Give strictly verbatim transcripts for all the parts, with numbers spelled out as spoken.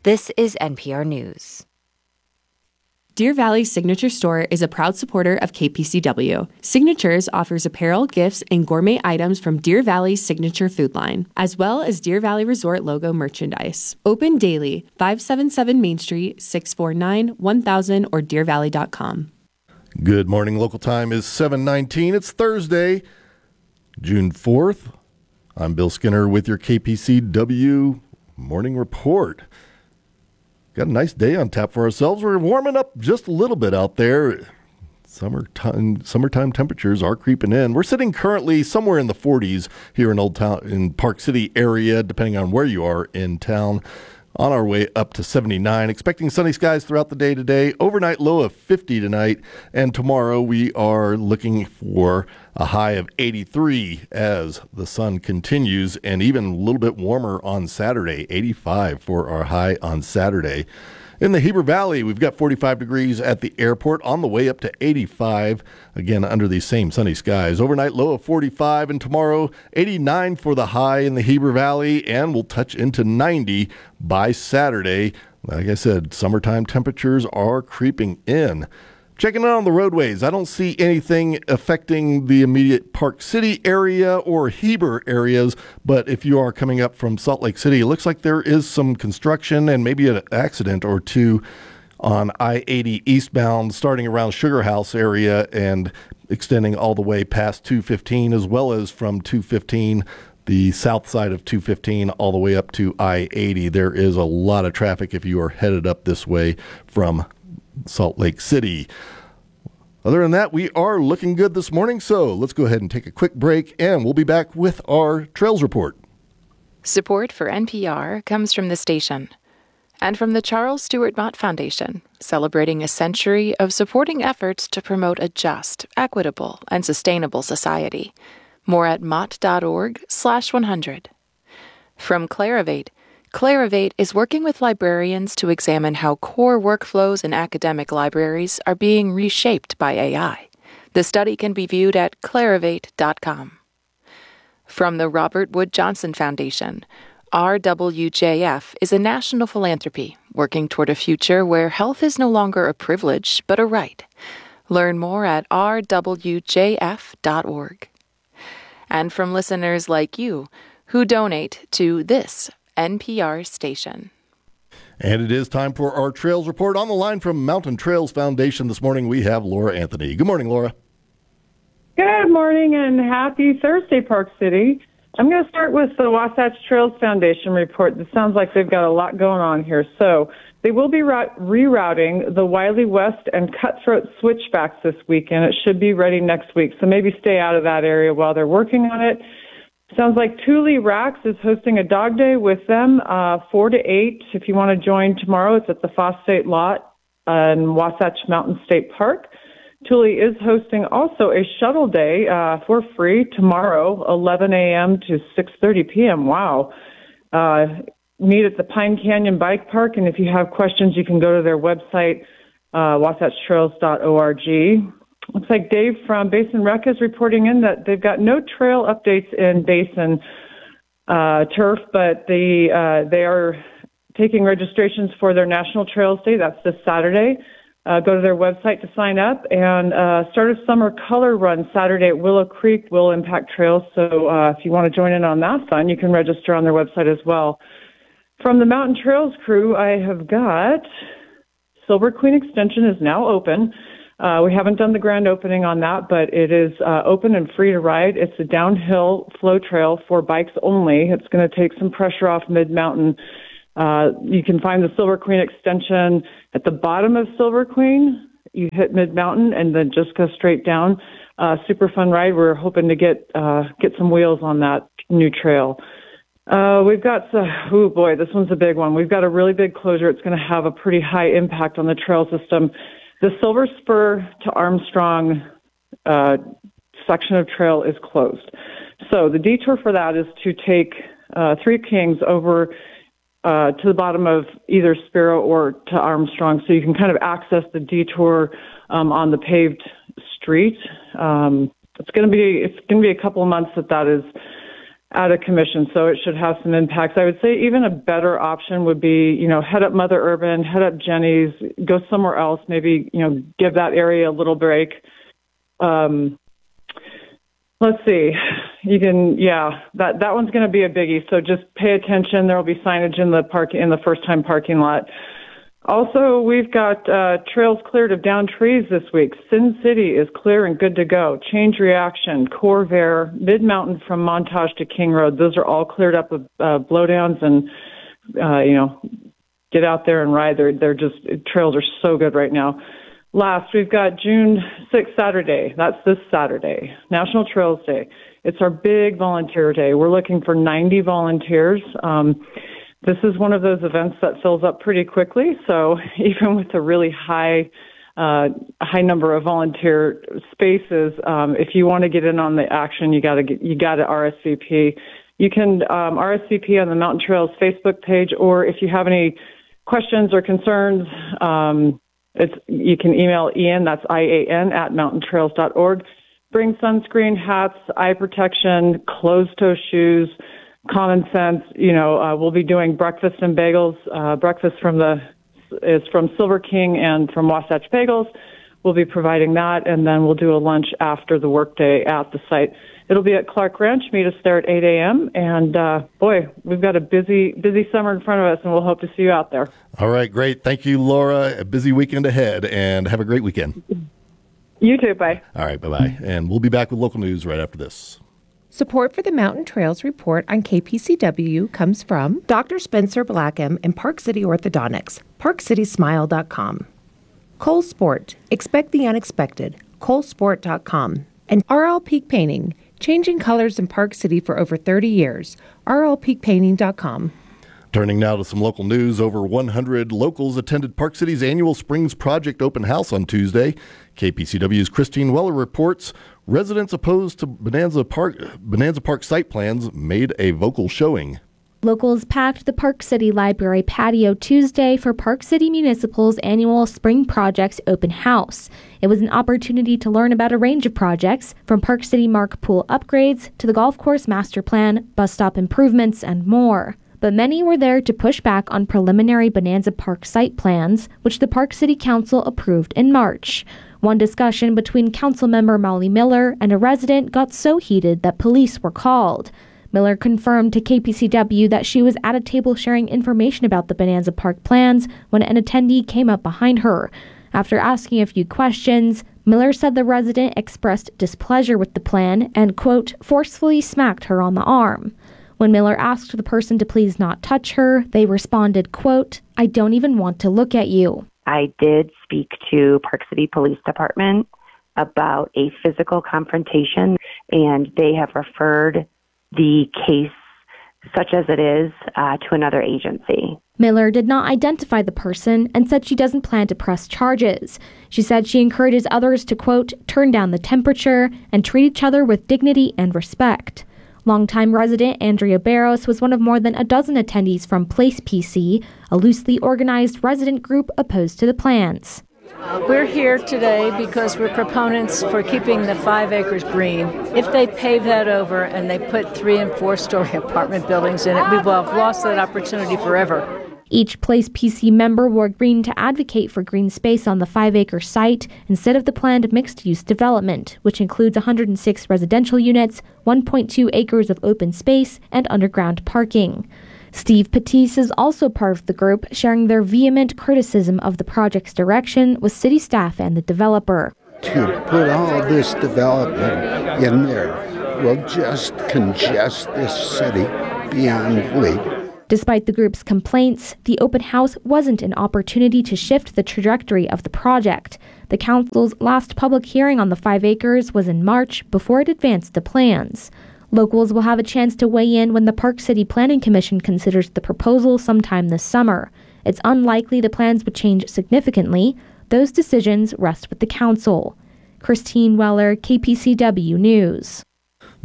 This is N P R News. Deer Valley Signature Store is a proud supporter of K P C W. Signatures offers apparel, gifts, and gourmet items from Deer Valley's signature food line, as well as Deer Valley Resort logo merchandise. Open daily, five seventy-seven Main Street, six four nine, one thousand, or deer valley dot com. Good morning. Local time is seven nineteen. It's Thursday, June fourth. I'm Bill Skinner with your K P C W Morning Report. Got a nice day on tap for ourselves. We're warming up just a little bit out there. Summertime, summertime temperatures are creeping in. We're sitting currently somewhere in the forties here in Old Town, in Park City area, depending on where you are in town. On our way up to seventy-nine. Expecting sunny skies throughout the day today. Overnight low of fifty tonight. And tomorrow we are looking for a high of eighty-three as the sun continues, and even a little bit warmer on Saturday. eighty-five for our high on Saturday. In the Heber Valley, we've got forty-five degrees at the airport, on the way up to eighty-five, again under these same sunny skies. Overnight low of forty-five, and tomorrow eighty-nine for the high in the Heber Valley, and we'll touch into ninety by Saturday. Like I said, summertime temperatures are creeping in. Checking out on the roadways, I don't see anything affecting the immediate Park City area or Heber areas, but if you are coming up from Salt Lake City, it looks like there is some construction and maybe an accident or two on I eighty eastbound, starting around Sugar House area and extending all the way past two fifteen, as well as from two fifteen, the south side of two fifteen, all the way up to I eighty. There is a lot of traffic if you are headed up this way from Salt Lake City. Other than that, we are looking good this morning, so let's go ahead and take a quick break, and we'll be back with our Trails Report. Support for N P R comes from the station and from the Charles Stewart Mott Foundation, celebrating a century of supporting efforts to promote a just, equitable, and sustainable society. More at mott.org slash 100. From Clarivate, Clarivate is working with librarians to examine how core workflows in academic libraries are being reshaped by A I. The study can be viewed at clarivate dot com. From the Robert Wood Johnson Foundation, R W J F is a national philanthropy working toward a future where health is no longer a privilege but a right. Learn more at r w j f dot org. And from listeners like you who donate to this N P R station. And it is time for our Trails Report. On the line from Mountain Trails Foundation this morning, we have Laura Anthony. Good morning, Laura. Good morning and happy Thursday, Park City. I'm going to start with the Wasatch Trails Foundation report. It sounds like they've got a lot going on here. So they will be rerouting the Wiley West and Cutthroat switchbacks this weekend. It should be ready next week, so maybe stay out of that area while they're working on it. Sounds like Thule Racks is hosting a dog day with them, uh, four to eight. If you want to join tomorrow, it's at the Phosphate Lot in Wasatch Mountain State Park. Thule is hosting also a shuttle day uh, for free tomorrow, eleven a.m. to six thirty p.m. Wow. Uh, meet at the Pine Canyon Bike Park, and if you have questions, you can go to their website, uh, wasatch trails dot org. Looks like Dave from Basin Rec is reporting in that they've got no trail updates in Basin uh, Turf, but they, uh, they are taking registrations for their National Trails Day. That's this Saturday. Uh, go to their website to sign up, and uh, start a summer color run Saturday at Willow Creek will impact trails. So uh, if you want to join in on that fun, you can register on their website as well. From the Mountain Trails crew, I have got Silver Queen Extension is now open. Uh, we haven't done the grand opening on that, but it is uh, open and free to ride. It's a downhill flow trail for bikes only. It's going to take some pressure off mid-mountain. Uh, you can find the Silver Queen Extension at the bottom of Silver Queen. You hit mid-mountain and then just go straight down. Uh, super fun ride. We're hoping to get uh, get some wheels on that new trail. Uh, we've got, uh, oh boy, this one's a big one. We've got a really big closure. It's going to have a pretty high impact on the trail system. The Silver Spur to Armstrong uh, section of trail is closed. So the detour for that is to take uh, Three Kings over uh, to the bottom of either Sparrow or to Armstrong, so you can kind of access the detour um, on the paved street. Um, it's going to be it's going to be a couple of months that that is out of commission, so it should have some impacts. I would say even a better option would be, you know, head up Mother Urban, head up Jenny's, go somewhere else, maybe, you know, give that area a little break. Um, let's see. You can, yeah, that, that one's going to be a biggie, so just pay attention. There will be signage in the park, in the first-time parking lot. Also, we've got uh, trails cleared of downed trees this week. Sin City is clear and good to go. Change Reaction, Corvair, Mid-Mountain from Montage to King Road, those are all cleared up of uh, blowdowns, and, uh, you know, get out there and ride. They're, they're just, trails are so good right now. Last, we've got June sixth, Saturday. That's this Saturday, National Trails Day. It's our big volunteer day. We're looking for ninety volunteers. Um, This is one of those events that fills up pretty quickly. So even with a really high, uh, high number of volunteer spaces, um, if you want to get in on the action, you got to get, you got to R S V P. You can um, R S V P on the Mountain Trails Facebook page, or if you have any questions or concerns, um, it's you can email Ian. That's I A N at mountain trails dot org. Bring sunscreen, hats, eye protection, closed-toe shoes. Common sense, you know, uh, we'll be doing breakfast and bagels. Uh, breakfast from the is from Silver King and from Wasatch Bagels. We'll be providing that, and then we'll do a lunch after the workday at the site. It'll be at Clark Ranch. Meet us there at eight a.m. And uh, boy, we've got a busy, busy summer in front of us, and we'll hope to see you out there. All right, great. Thank you, Laura. A busy weekend ahead, and have a great weekend. You too. Bye. All right, bye-bye. And we'll be back with local news right after this. Support for the Mountain Trails Report on K P C W comes from Doctor Spencer Blackham and Park City Orthodontics, park city smile dot com. Cole Sport, expect the unexpected, cole sport dot com. And R L Peak Painting, changing colors in Park City for over thirty years, r l peak painting dot com. Turning now to some local news, over one hundred locals attended Park City's annual Springs Project open house on Tuesday. K P C W's Christine Weller reports residents opposed to Bonanza Park, Bonanza Park site plans made a vocal showing. Locals packed the Park City Library patio Tuesday for Park City Municipal's annual Spring Projects open house. It was an opportunity to learn about a range of projects, from Park City Mark Pool upgrades to the golf course master plan, bus stop improvements, and more. But many were there to push back on preliminary Bonanza Park site plans, which the Park City Council approved in March. One discussion between Councilmember Molly Miller and a resident got so heated that police were called. Miller confirmed to K P C W that she was at a table sharing information about the Bonanza Park plans when an attendee came up behind her. After asking a few questions, Miller said the resident expressed displeasure with the plan and, quote, forcefully smacked her on the arm. When Miller asked the person to please not touch her, they responded, quote, I don't even want to look at you. I did speak to Park City Police Department about a physical confrontation, and they have referred the case, such as it is, uh, to another agency. Miller did not identify the person and said she doesn't plan to press charges. She said she encourages others to, quote, turn down the temperature and treat each other with dignity and respect. Longtime resident Andrea Barros was one of more than a dozen attendees from Place P C, a loosely organized resident group opposed to the plans. We're here today because we're proponents for keeping the five acres green. If they pave that over and they put three and four story apartment buildings in it, we will have lost that opportunity forever. Each Place P C member wore green to advocate for green space on the five-acre site instead of the planned mixed-use development, which includes one hundred six residential units, one point two acres of open space, and underground parking. Steve Patisse is also part of the group, sharing their vehement criticism of the project's direction with city staff and the developer. To put all this development in there will just congest this city beyond belief. Despite the group's complaints, the open house wasn't an opportunity to shift the trajectory of the project. The council's last public hearing on the five acres was in March before it advanced the plans. Locals will have a chance to weigh in when the Park City Planning Commission considers the proposal sometime this summer. It's unlikely the plans would change significantly. Those decisions rest with the council. Christine Weller, K P C W News.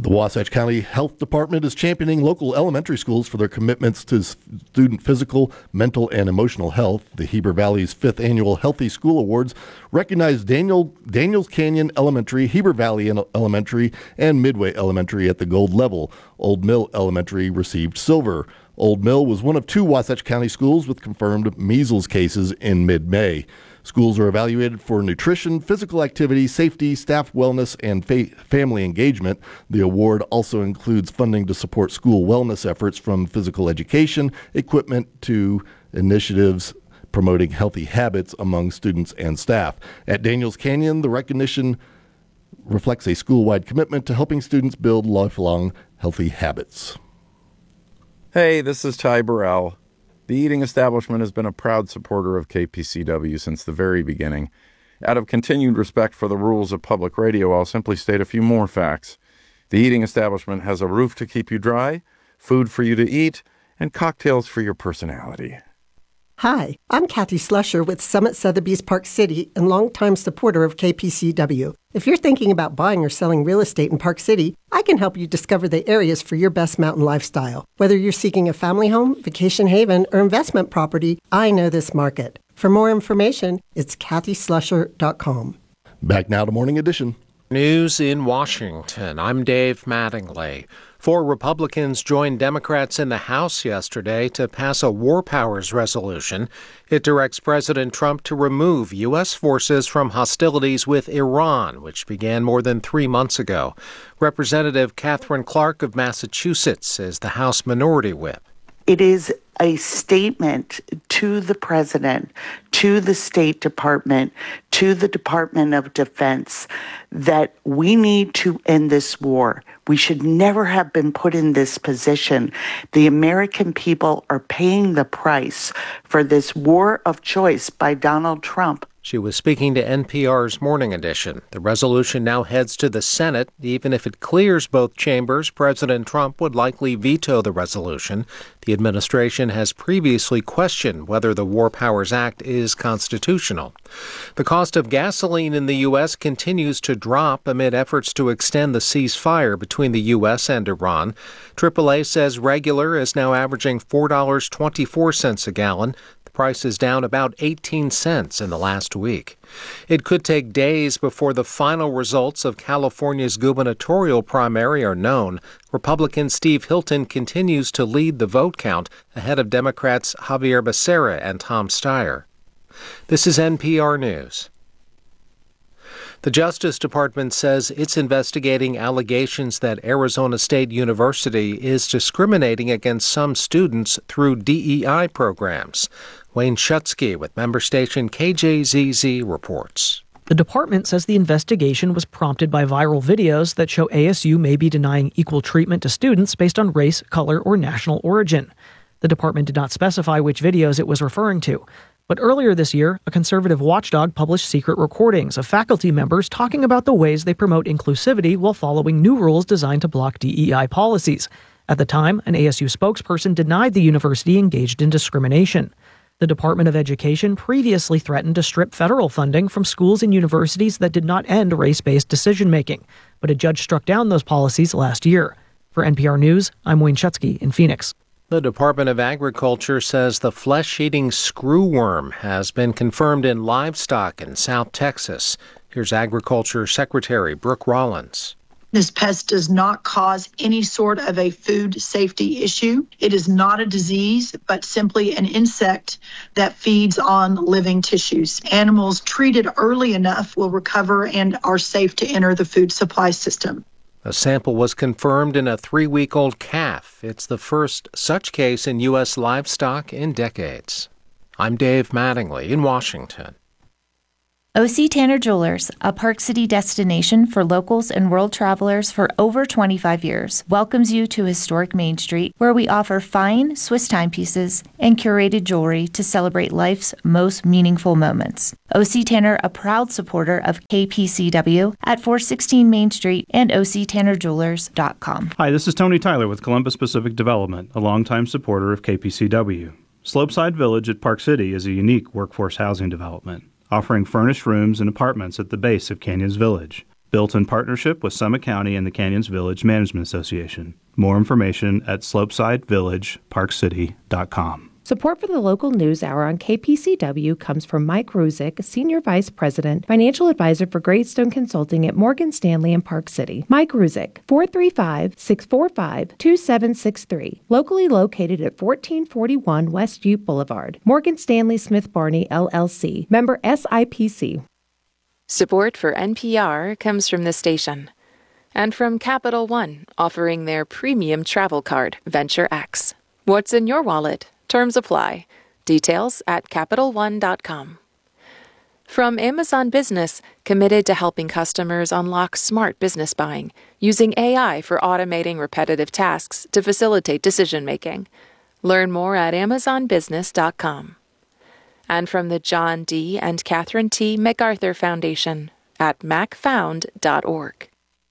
The Wasatch County Health Department is championing local elementary schools for their commitments to student physical, mental, and emotional health. The Heber Valley's fifth annual Healthy School Awards recognize Daniel Daniels Canyon Elementary, Heber Valley Elementary, and Midway Elementary at the gold level. Old Mill Elementary received silver. Old Mill was one of two Wasatch County schools with confirmed measles cases in mid-May. Schools are evaluated for nutrition, physical activity, safety, staff wellness, and fa- family engagement. The award also includes funding to support school wellness efforts, from physical education, equipment, to initiatives promoting healthy habits among students and staff. At Daniels Canyon, the recognition reflects a school-wide commitment to helping students build lifelong healthy habits. Hey, this is Ty Burrell. The Eating Establishment has been a proud supporter of K P C W since the very beginning. Out of continued respect for the rules of public radio, I'll simply state a few more facts. The Eating Establishment has a roof to keep you dry, food for you to eat, and cocktails for your personality. Hi, I'm Kathy Slusher with Summit Sotheby's Park City and longtime supporter of K P C W. If you're thinking about buying or selling real estate in Park City, I can help you discover the areas for your best mountain lifestyle. Whether you're seeking a family home, vacation haven, or investment property, I know this market. For more information, it's kathy slusher dot com. Back now to Morning Edition. News in Washington. I'm Dave Mattingly. Four Republicans joined Democrats in the House yesterday to pass a war powers resolution. It directs President Trump to remove U S forces from hostilities with Iran, which began more than three months ago. Representative Catherine Clark of Massachusetts is the House Minority Whip. It is a statement to the president, to the State Department, to the Department of Defense, that we need to end this war. We should never have been put in this position. The American people are paying the price for this war of choice by Donald Trump. She was speaking to N P R's Morning Edition. The resolution now heads to the Senate. Even if it clears both chambers, President Trump would likely veto the resolution. The administration has previously questioned whether the War Powers Act is constitutional. The cost of gasoline in the U S continues to drop amid efforts to extend the ceasefire between the U S and Iran. triple A says regular is now averaging four dollars and twenty-four cents a gallon. The price is down about eighteen cents in the last week. It could take days before the final results of California's gubernatorial primary are known. Republican Steve Hilton continues to lead the vote count ahead of Democrats Javier Becerra and Tom Steyer. This is N P R News. The Justice Department says it's investigating allegations that Arizona State University is discriminating against some students through D E I programs. Wayne Schutsky with member station K J Z Z reports. The department says the investigation was prompted by viral videos that show A S U may be denying equal treatment to students based on race, color, or national origin. The department did not specify which videos it was referring to. But earlier this year, a conservative watchdog published secret recordings of faculty members talking about the ways they promote inclusivity while following new rules designed to block D E I policies. At the time, an A S U spokesperson denied the university engaged in discrimination. The Department of Education previously threatened to strip federal funding from schools and universities that did not end race-based decision-making, but a judge struck down those policies last year. For N P R News, I'm Wayne Schutsky in Phoenix. The Department of Agriculture says the flesh-eating screwworm has been confirmed in livestock in South Texas. Here's Agriculture Secretary Brooke Rollins. This pest does not cause any sort of a food safety issue. It is not a disease, but simply an insect that feeds on living tissues. Animals treated early enough will recover and are safe to enter the food supply system. A sample was confirmed in a three-week-old calf. It's the first such case in U S livestock in decades. I'm Dave Mattingly in Washington. O C Tanner Jewelers, a Park City destination for locals and world travelers for over twenty-five years, welcomes you to historic Main Street, where we offer fine Swiss timepieces and curated jewelry to celebrate life's most meaningful moments. O C Tanner, a proud supporter of K P C W at four sixteen Main Street and o c tanner jewelers dot com. Hi, this is Tony Tyler with Columbus Pacific Development, a longtime supporter of K P C W. Slopeside Village at Park City is a unique workforce housing development, offering furnished rooms and apartments at the base of Canyons Village. Built in partnership with Summit County and the Canyons Village Management Association. More information at slopeside village park city dot com. Support for the local news hour on K P C W comes from Mike Ruzick, Senior Vice President, Financial Advisor for Greystone Consulting at Morgan Stanley in Park City. Mike Ruzick, four three five, six four five, two seven six three. Locally located at fourteen forty-one West Ute Boulevard. Morgan Stanley Smith Barney, L L C. Member S I P C. Support for N P R comes from the station. And from Capital One, offering their premium travel card, Venture X. What's in your wallet? Terms apply. Details at Capital One dot com. From Amazon Business, committed to helping customers unlock smart business buying, using A I for automating repetitive tasks to facilitate decision-making. Learn more at Amazon Business dot com. And from the John D. and Catherine T. MacArthur Foundation at mac found dot org.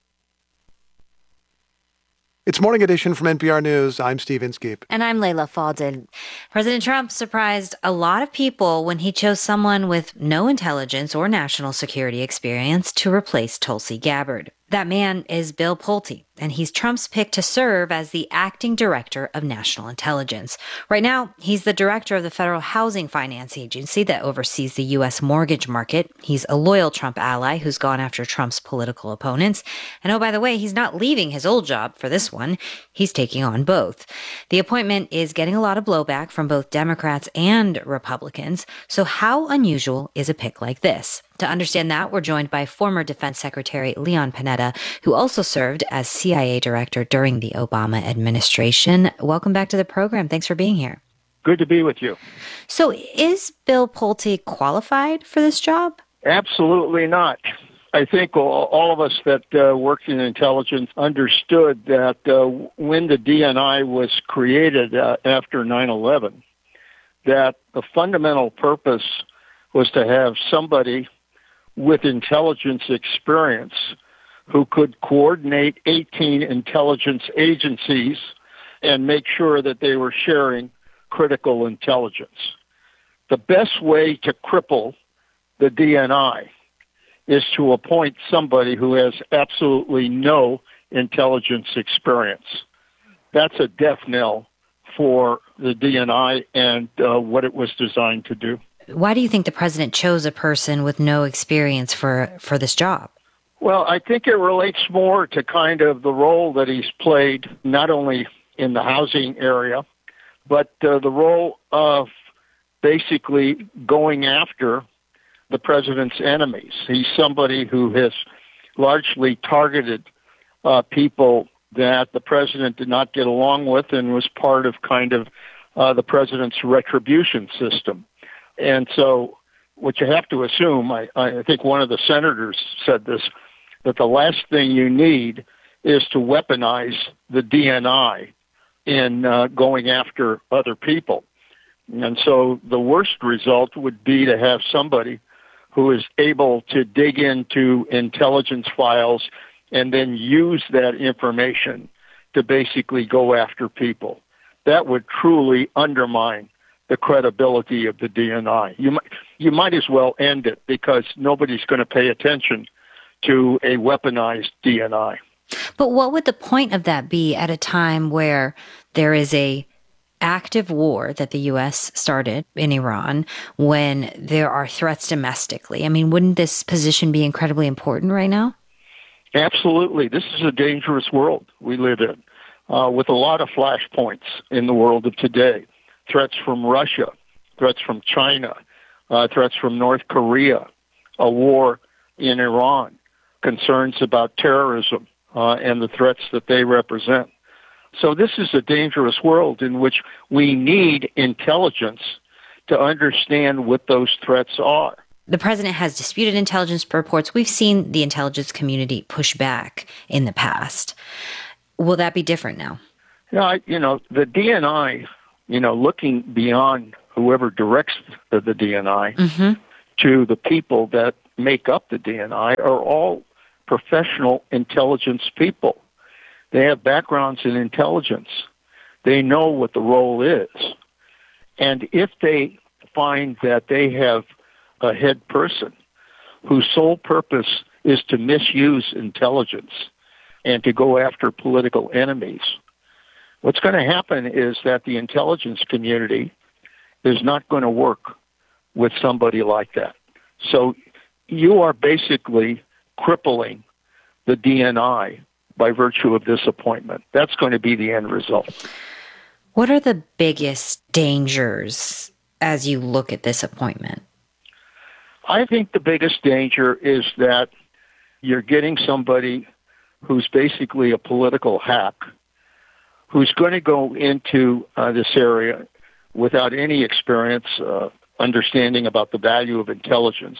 It's Morning Edition from N P R News. I'm Steve Inskeep. And I'm Layla Faldin. President Trump surprised a lot of people when he chose someone with no intelligence or national security experience to replace Tulsi Gabbard. That man is Bill Pulte, and he's Trump's pick to serve as the acting director of national intelligence. Right now, he's the director of the Federal Housing Finance Agency that oversees the U S mortgage market. He's a loyal Trump ally who's gone after Trump's political opponents. And oh, by the way, he's not leaving his old job for this one. He's taking on both. The appointment is getting a lot of blowback from both Democrats and Republicans. So how unusual is a pick like this? To understand that, we're joined by former Defense Secretary Leon Panetta, who also served as C I A director during the Obama administration. Welcome back to the program. Thanks for being here. Good to be with you. So is Bill Pulte qualified for this job? Absolutely not. I think all, all of us that uh, worked in intelligence understood that uh, when the D N I was created uh, after nine eleven, that the fundamental purpose was to have somebody with intelligence experience who could coordinate eighteen intelligence agencies and make sure that they were sharing critical intelligence. The best way to cripple the D N I is to appoint somebody who has absolutely no intelligence experience. That's a death knell for the D N I and uh, what it was designed to do. Why do you think the president chose a person with no experience for, for this job? Well, I think it relates more to kind of the role that he's played, not only in the housing area, but uh, the role of basically going after the president's enemies. He's somebody who has largely targeted uh, people that the president did not get along with and was part of kind of uh, the president's retribution system. And so what you have to assume, I, I think one of the senators said this, that the last thing you need is to weaponize the D N I in uh, going after other people. And so the worst result would be to have somebody who is able to dig into intelligence files and then use that information to basically go after people. That would truly undermine the credibility of the D N I. You might, you might as well end it because nobody's going to pay attention to a weaponized D N I. But what would the point of that be at a time where there is a active war that the U S started in Iran, when there are threats domestically? I mean, wouldn't this position be incredibly important right now? Absolutely. This is a dangerous world we live in, uh, with a lot of flashpoints in the world of today. Threats from Russia, threats from China, uh, threats from North Korea, a war in Iran, concerns about terrorism uh, and the threats that they represent. So this is a dangerous world in which we need intelligence to understand what those threats are. The president has disputed intelligence reports. We've seen the intelligence community push back in the past. Will that be different now? Yeah, you know, the D N I, you know, looking beyond whoever directs the, the D N I mm-hmm. to the people that make up the D N I are all professional intelligence people. They have backgrounds in intelligence. They know what the role is. And if they find that they have a head person whose sole purpose is to misuse intelligence and to go after political enemies. What's going to happen is that the intelligence community is not going to work with somebody like that. So you are basically crippling the D N I by virtue of this appointment. That's going to be the end result. What are the biggest dangers as you look at this appointment? I think the biggest danger is that you're getting somebody who's basically a political hack, who's going to go into uh, this area without any experience, uh, understanding about the value of intelligence,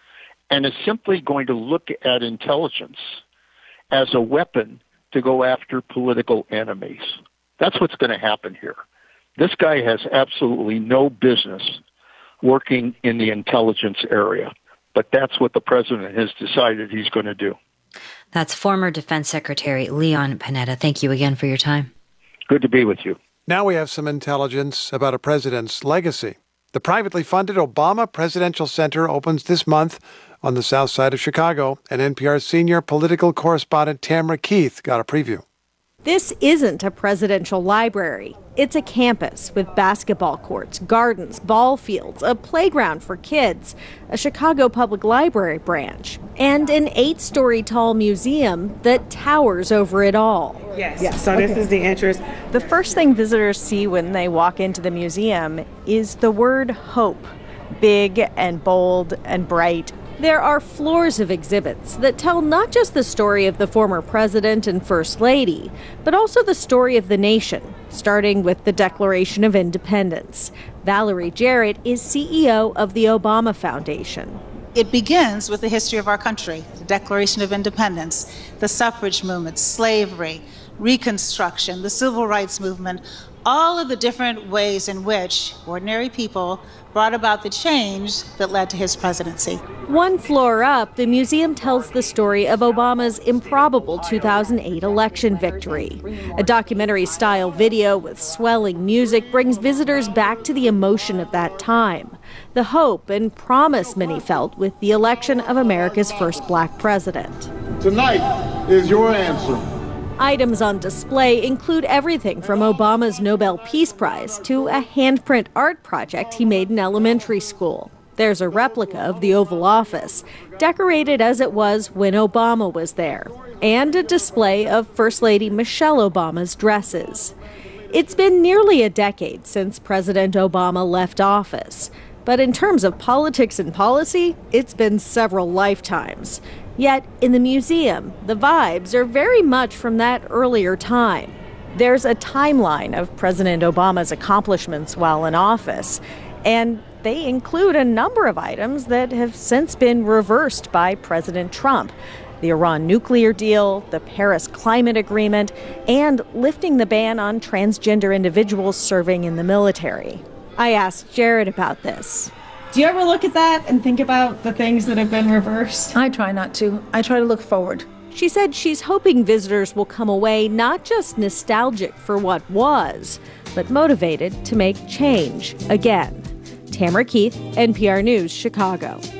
and is simply going to look at intelligence as a weapon to go after political enemies. That's what's going to happen here. This guy has absolutely no business working in the intelligence area, but that's what the president has decided he's going to do. That's former Defense Secretary Leon Panetta. Thank you again for your time. Good to be with you. Now we have some intelligence about a president's legacy. The privately funded Obama Presidential Center opens this month on the south side of Chicago, and N P R's senior political correspondent Tamara Keith got a preview. This isn't a presidential library. It's a campus with basketball courts, gardens, ball fields, a playground for kids, a Chicago Public Library branch, and an eight-story tall museum that towers over it all. Yes, yes. So okay. This is the entrance. The first thing visitors see when they walk into the museum is the word hope, big and bold and bright. There are floors of exhibits that tell not just the story of the former president and first lady, but also the story of the nation, starting with the Declaration of Independence. Valerie Jarrett is C E O of the Obama Foundation. It begins with the history of our country, the Declaration of Independence, the suffrage movement, slavery, Reconstruction, the Civil Rights Movement, all of the different ways in which ordinary people brought about the change that led to his presidency. One floor up, the museum tells the story of Obama's improbable two thousand eight election victory. A documentary-style video with swelling music brings visitors back to the emotion of that time, the hope and promise many felt with the election of America's first black president. Tonight is your answer. Items on display include everything from Obama's Nobel Peace Prize to a handprint art project he made in elementary school. There's a replica of the Oval Office, decorated as it was when Obama was there, and a display of First Lady Michelle Obama's dresses. It's been nearly a decade since President Obama left office, but in terms of politics and policy, it's been several lifetimes. Yet, in the museum, the vibes are very much from that earlier time. There's a timeline of President Obama's accomplishments while in office, and they include a number of items that have since been reversed by President Trump. The Iran nuclear deal, the Paris Climate Agreement, and lifting the ban on transgender individuals serving in the military. I asked Jared about this. Do you ever look at that and think about the things that have been reversed? I try not to. I try to look forward. She said she's hoping visitors will come away not just nostalgic for what was, but motivated to make change again. Tamara Keith, N P R News, Chicago.